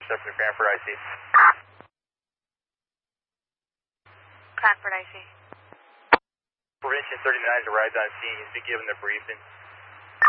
Except for Cranford IC. Cranford IC. Prevention 39 has arrived on scene. He's been given the briefing.